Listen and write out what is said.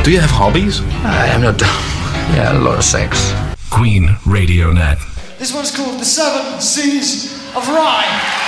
Do you have hobbies? I am not. Yeah, a lot of sex. Queen Radio Net. This one's called The Seven Seas of Rye.